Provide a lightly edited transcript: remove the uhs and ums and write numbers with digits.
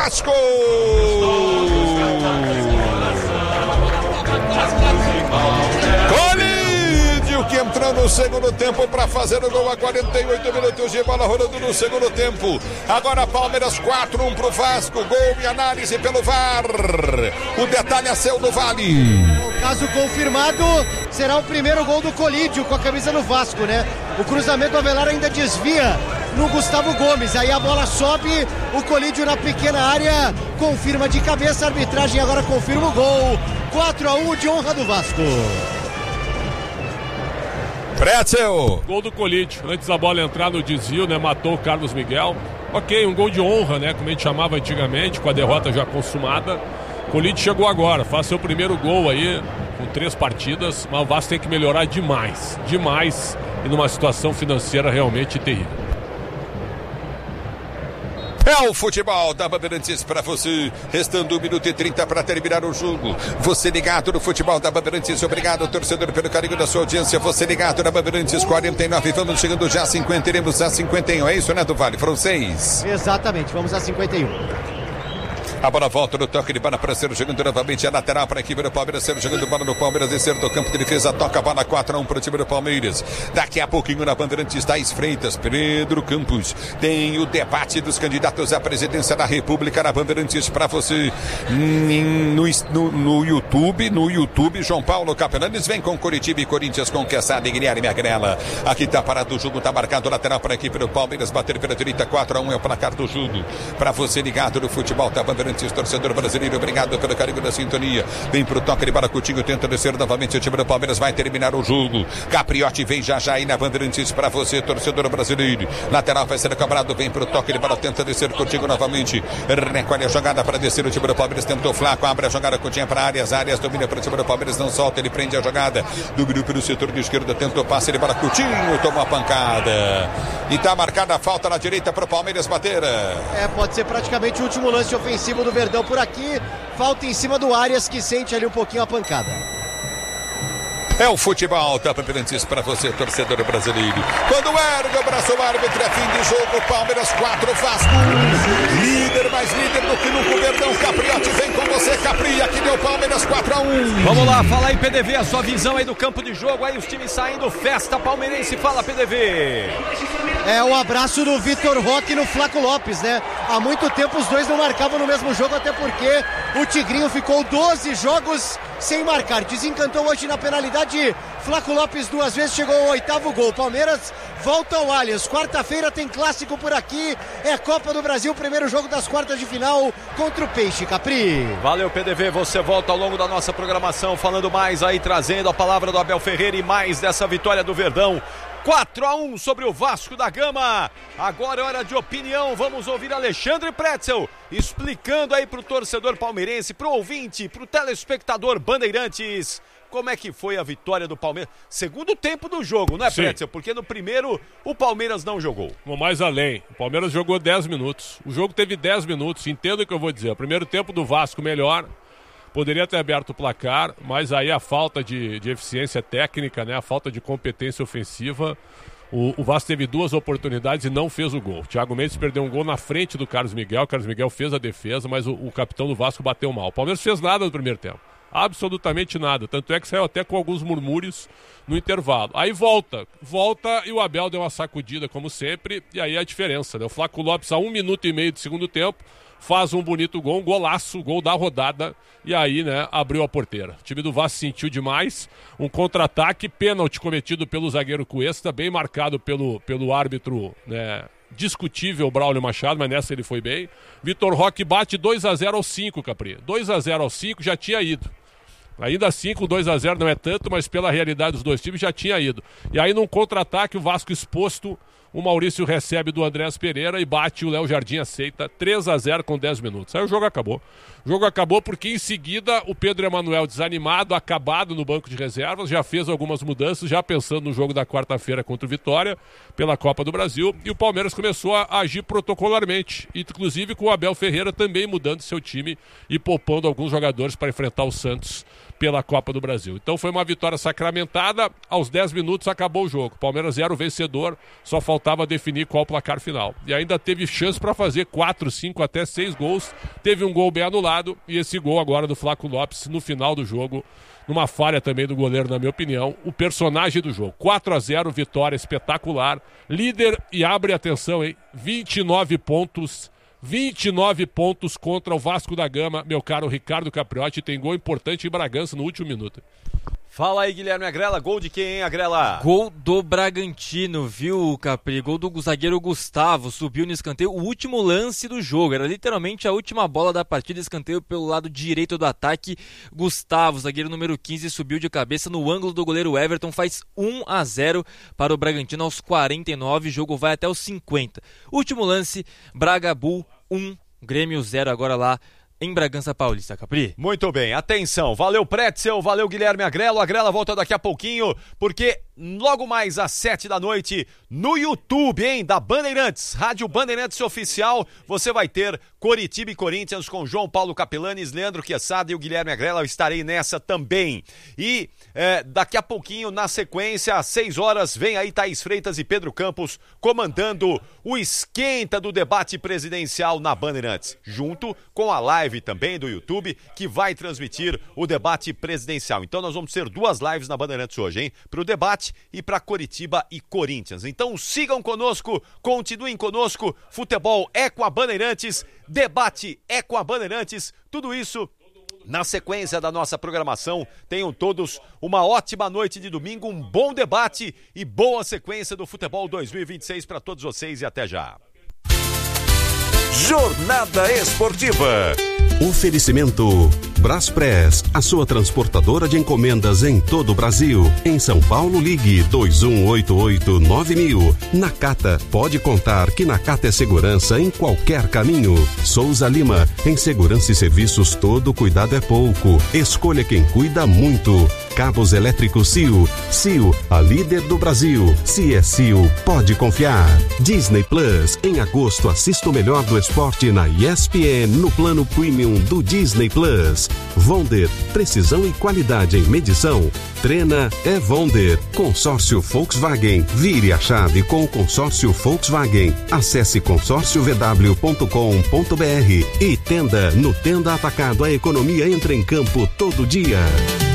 Vasco! Colídio que entrou no segundo tempo para fazer o gol a 48 minutos de bola rolando no segundo tempo. Agora Palmeiras 4-1 pro Vasco. Gol e análise pelo VAR. O detalhe é seu do Vale. O caso confirmado será o primeiro gol do Colídio com a camisa no Vasco, né? O cruzamento Avelar ainda desvia no Gustavo Gomes, aí a bola sobe, o Colídio na pequena área confirma de cabeça, a arbitragem agora confirma o gol. 4-1 de honra do Vasco. Pretzel. Gol do Colídio, antes da bola entrar no desvio, né, matou o Carlos Miguel. Ok, um gol de honra, né, como a gente chamava antigamente, com a derrota já consumada. Colídio chegou agora, faz seu primeiro gol aí, com 3 partidas, mas o Vasco tem que melhorar demais, e numa situação financeira realmente terrível. É o futebol da Bandeirantes para você. Restando 1 minuto e 30 para terminar o jogo. Você ligado no futebol da Bandeirantes. Obrigado, torcedor, pelo carinho da sua audiência. Você ligado na Bandeirantes 49. Vamos chegando já a 50. Iremos a 51. É isso, né, do Vale? Foram 6. Exatamente, vamos a 51. A bola volta no toque de bola para ser jogando novamente a lateral para a equipe do Palmeiras, ser jogando bola no Palmeiras, descer do campo de defesa, toca a bola 4-1 para o time do Palmeiras. Daqui a pouquinho na Bandeirantes, Thaís Freitas, Pedro Campos, tem o debate dos candidatos à presidência da República na Bandeirantes para você no YouTube, João Paulo Capelanes vem com Coritiba e Corinthians com Quesada e Guilherme Agrela. Aqui tá parado o jogo, tá marcado lateral para a equipe do Palmeiras, bater pela direita, 4-1 é o placar do jogo. Para você ligado no futebol da Bandeirantes, torcedor brasileiro, obrigado pelo carinho da sintonia. Vem pro toque de bola, Coutinho tenta descer novamente, o time do Palmeiras vai terminar o jogo. Capriotti vem já aí na Bandeirantes para você, torcedor brasileiro. Lateral vai ser cobrado, vem pro toque de bola, tenta descer Coutinho novamente. Recolhe a jogada para descer o time do Palmeiras, tentou Flaco, abre a jogada, Coutinho para Arias, domina para o time do Palmeiras, não solta, ele prende a jogada, dominou pelo setor de esquerda, tentou passe de bola, Coutinho tomou a pancada. E tá marcada a falta na direita para o Palmeiras bater. Pode ser praticamente o último lance ofensivo do Verdão por aqui, falta em cima do Arias que sente ali um pouquinho a pancada. É o futebol da Bandeirantes para você, torcedor brasileiro. Quando ergue o braço, o árbitro é fim de jogo. Palmeiras 4, Vasco 1. Líder, mais líder do que nunca. O Verdão, Capriotti vem com você, Capri. Aqui deu Palmeiras 4-1. Vamos lá, fala aí, PDV, a sua visão aí do campo de jogo. Aí os times saindo, festa palmeirense. Fala, PDV. É o abraço do Vitor Roque no Flaco Lopes, né? Há muito tempo os dois não marcavam no mesmo jogo, até porque o Tigrinho ficou 12 jogos sem marcar. Desencantou hoje na penalidade. Flaco Lopes 2 vezes, chegou ao 8º gol. Palmeiras volta ao Allianz. Quarta-feira tem clássico por aqui. É Copa do Brasil, primeiro jogo das quartas de final contra o Peixe, Capri. Valeu, PDV. Você volta ao longo da nossa programação falando mais aí, trazendo a palavra do Abel Ferreira e mais dessa vitória do Verdão. 4-1 sobre o Vasco da Gama. Agora é hora de opinião. Vamos ouvir Alexandre Pretzel explicando aí pro torcedor palmeirense, pro ouvinte, pro telespectador Bandeirantes, como é que foi a vitória do Palmeiras. Segundo tempo do jogo, não é, Pretzel? Porque no primeiro o Palmeiras não jogou. Vou mais além. O Palmeiras jogou 10 minutos. O jogo teve 10 minutos. Entendo o que eu vou dizer. O primeiro tempo do Vasco melhor. Poderia ter aberto o placar, mas aí a falta de eficiência técnica, né? A falta de competência ofensiva. O Vasco teve 2 oportunidades e não fez o gol. O Thiago Mendes perdeu um gol na frente do Carlos Miguel. O Carlos Miguel fez a defesa, mas o capitão do Vasco bateu mal. O Palmeiras fez nada no primeiro tempo. Absolutamente nada. Tanto é que saiu até com alguns murmúrios no intervalo. Aí volta e o Abel deu uma sacudida como sempre. E aí a diferença, né? O Flaco Lopes a 1 minuto e meio do segundo tempo faz um bonito gol, um golaço, gol da rodada, e aí, né, abriu a porteira. O time do Vasco sentiu demais, um contra-ataque, pênalti cometido pelo zagueiro Cuesta, bem marcado pelo árbitro, né, discutível Braulio Machado, mas nessa ele foi bem. Vitor Roque bate 2-0 aos 5, Capri. 2-0 aos 5 já tinha ido. Ainda assim, com 2-0 não é tanto, mas pela realidade dos dois times já tinha ido. E aí, num contra-ataque, o Vasco exposto, o Maurício recebe do Andréas Pereira e bate, o Léo Jardim aceita, 3-0 com 10 minutos. Aí o jogo acabou. O jogo acabou porque em seguida o Pedro Emanuel, desanimado, acabado no banco de reservas, já fez algumas mudanças, já pensando no jogo da quarta-feira contra o Vitória, pela Copa do Brasil, e o Palmeiras começou a agir protocolarmente, inclusive com o Abel Ferreira também mudando seu time e poupando alguns jogadores para enfrentar o Santos pela Copa do Brasil. Então foi uma vitória sacramentada, aos 10 minutos acabou o jogo. Palmeiras 0 vencedor, só faltava definir qual o placar final. E ainda teve chance para fazer 4, 5, até 6 gols. Teve um gol bem anulado e esse gol agora do Flaco Lopes no final do jogo, numa falha também do goleiro, na minha opinião, o personagem do jogo. 4-0, vitória espetacular, líder e abre atenção, hein? 29 pontos contra o Vasco da Gama, meu caro Ricardo Capriotti, tem gol importante em Bragança no último minuto. Fala aí, Guilherme Agrela, gol de quem, hein, Agrela? Gol do Bragantino, viu, Capri? Gol do zagueiro Gustavo, subiu no escanteio, o último lance do jogo, era literalmente a última bola da partida, escanteio pelo lado direito do ataque, Gustavo, zagueiro número 15, subiu de cabeça no ângulo do goleiro Everton, faz 1-0 para o Bragantino aos 49, o jogo vai até os 50. Último lance, Braga Bull 1, Grêmio 0 agora lá em Bragança Paulista, Capri. Muito bem, atenção, valeu Pretzel, valeu Guilherme Agrelo, Agrela volta daqui a pouquinho, porque logo mais às 7 da noite, no YouTube, hein, da Bandeirantes, Rádio Bandeirantes Oficial, você vai ter Coritiba e Corinthians com João Paulo Capelanes, Leandro Quesada e o Guilherme Agrela, eu estarei nessa também. E daqui a pouquinho, na sequência, às 6 horas, vem aí Thaís Freitas e Pedro Campos comandando o esquenta do debate presidencial na Bandeirantes, junto com a live também do YouTube, que vai transmitir o debate presidencial. Então nós vamos ter 2 lives na Bandeirantes hoje, hein? Para o debate e para Coritiba e Corinthians. Então sigam conosco, continuem conosco, futebol é com a Bandeirantes, debate é com a Bandeirantes, tudo isso na sequência da nossa programação. Tenham todos uma ótima noite de domingo, um bom debate e boa sequência do Futebol 2026 para todos vocês e até já. Jornada Esportiva. Oferecimento Braspress, a sua transportadora de encomendas em todo o Brasil. Em São Paulo, ligue 2188-9000. Nakata, pode contar que Nakata é segurança em qualquer caminho. Souza Lima, em segurança e serviços todo cuidado é pouco. Escolha quem cuida muito. Cabos elétricos Sil. Sil, a líder do Brasil. Se é Sil, pode confiar. Disney Plus, em agosto assista o melhor do esporte na ESPN no plano Premium do Disney Plus. Vonder, precisão e qualidade em medição. Treina é Vonder. Consórcio Volkswagen. Vire a chave com o consórcio Volkswagen. Acesse consórciovw.com.br e Tenda. No Tenda Atacado, a economia entra em campo todo dia.